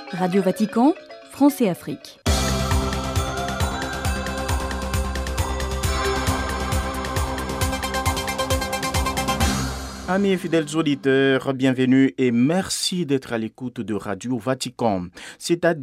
Radio Vatican, France et Afrique. Amis et fidèles auditeurs, bienvenue et merci d'être à l'écoute de Radio Vatican. C'est à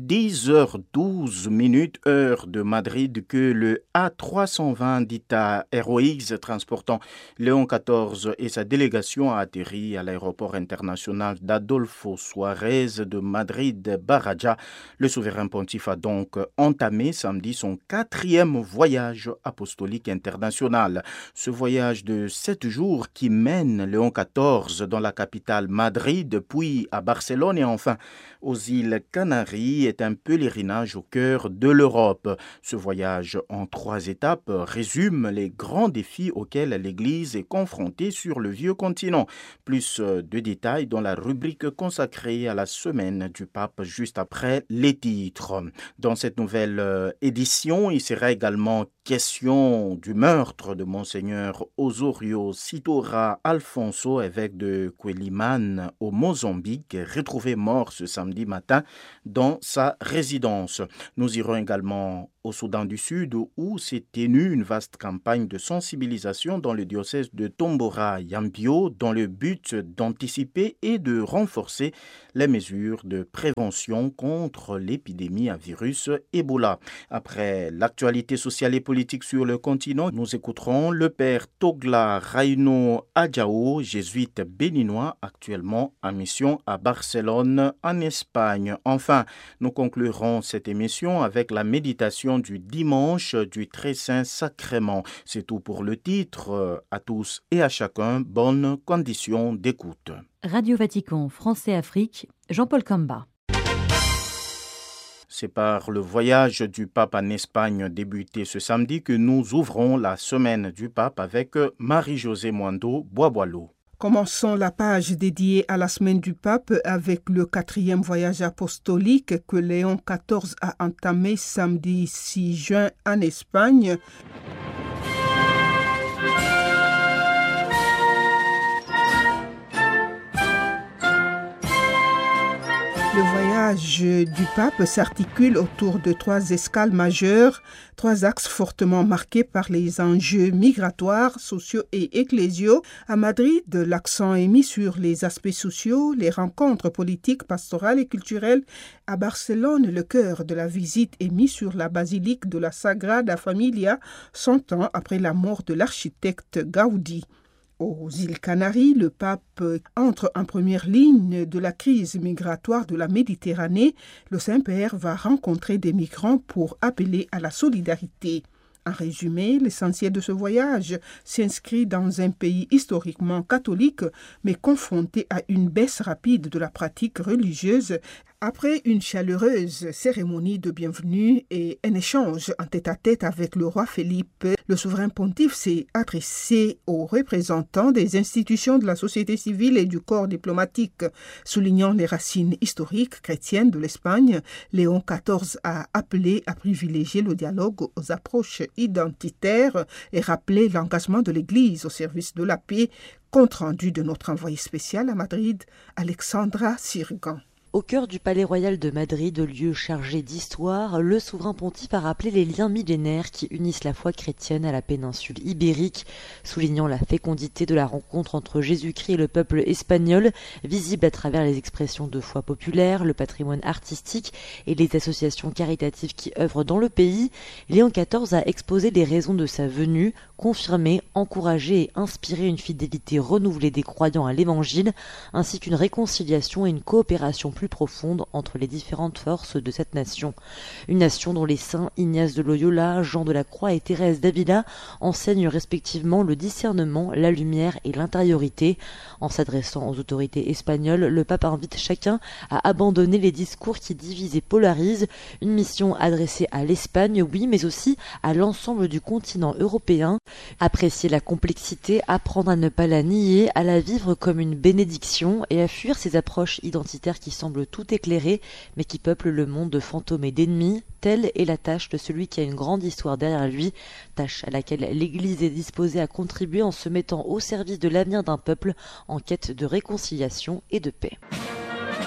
10h12, heure de Madrid, que le A320 d'Ita Airways transportant Léon XIV et sa délégation a atterri à l'aéroport international d'Adolfo Suárez de Madrid-Baraja. Le souverain pontife a donc entamé samedi son 4e voyage apostolique international. Ce voyage de 7 jours qui mène Léon XIV dans la capitale Madrid, puis à Barcelone et enfin aux îles Canaries est un pèlerinage au cœur de l'Europe. Ce voyage en 3 étapes résume les grands défis auxquels l'Église est confrontée sur le vieux continent. Plus de détails dans la rubrique consacrée à la semaine du pape juste après les titres. Dans cette nouvelle édition, il sera également question du meurtre de Monseigneur Osorio Sitora Alfonso, évêque de Quelimane au Mozambique, retrouvé mort ce samedi matin dans sa résidence. Nous irons également au Soudan du Sud où s'est tenue une vaste campagne de sensibilisation dans le diocèse de Tombora-Yambio dans le but d'anticiper et de renforcer les mesures de prévention contre l'épidémie à virus Ebola. Après l'actualité sociale et politique sur le continent, nous écouterons le père Togla Raino Adjao, jésuite béninois actuellement en mission à Barcelone en Espagne. Enfin, nous conclurons cette émission avec la méditation du dimanche du Très Saint Sacrement. C'est tout pour le titre. À tous et à chacun, bonne condition d'écoute. Radio Vatican, France et Afrique, Jean-Paul Kamba. C'est par le voyage du pape en Espagne débuté ce samedi que nous ouvrons la semaine du pape avec Marie-Josée Mwando Boiboalo. Commençons la page dédiée à la semaine du pape avec le 4e voyage apostolique que Léon XIV a entamé samedi 6 juin en Espagne. Le voyage du pape s'articule autour de 3 escales majeures, 3 axes fortement marqués par les enjeux migratoires, sociaux et ecclésiaux. À Madrid, l'accent est mis sur les aspects sociaux, les rencontres politiques, pastorales et culturelles. À Barcelone, le cœur de la visite est mis sur la basilique de la Sagrada Familia, 100 ans après la mort de l'architecte Gaudi. Aux îles Canaries, le pape entre en première ligne de la crise migratoire de la Méditerranée. Le Saint-Père va rencontrer des migrants pour appeler à la solidarité. En résumé, l'essentiel de ce voyage s'inscrit dans un pays historiquement catholique, mais confronté à une baisse rapide de la pratique religieuse. Après une chaleureuse cérémonie de bienvenue et un échange en tête-à-tête avec le roi Philippe, le souverain pontife s'est adressé aux représentants des institutions de la société civile et du corps diplomatique. Soulignant les racines historiques chrétiennes de l'Espagne, Léon XIV a appelé à privilégier le dialogue aux approches identitaires et rappelé l'engagement de l'Église au service de la paix. Compte rendu de notre envoyé spécial à Madrid, Alexandra Sirgan. Au cœur du Palais Royal de Madrid, lieu chargé d'histoire, le souverain pontife a rappelé les liens millénaires qui unissent la foi chrétienne à la péninsule ibérique, soulignant la fécondité de la rencontre entre Jésus-Christ et le peuple espagnol, visible à travers les expressions de foi populaire, le patrimoine artistique et les associations caritatives qui œuvrent dans le pays. Léon XIV a exposé les raisons de sa venue, confirmé, encouragé et inspiré une fidélité renouvelée des croyants à l'Évangile, ainsi qu'une réconciliation et une coopération plus profonde entre les différentes forces de cette nation. Une nation dont les saints Ignace de Loyola, Jean de la Croix et Thérèse d'Avila enseignent respectivement le discernement, la lumière et l'intériorité. En s'adressant aux autorités espagnoles, le pape invite chacun à abandonner les discours qui divisent et polarisent, une mission adressée à l'Espagne, oui, mais aussi à l'ensemble du continent européen. Apprécier la complexité, apprendre à ne pas la nier, à la vivre comme une bénédiction et à fuir ces approches identitaires qui semblent tout éclairées, mais qui peuplent le monde de fantômes et d'ennemis. Telle est la tâche de celui qui a une grande histoire derrière lui, tâche à laquelle l'Église est disposée à contribuer en se mettant au service de l'avenir d'un peuple en quête de réconciliation et de paix.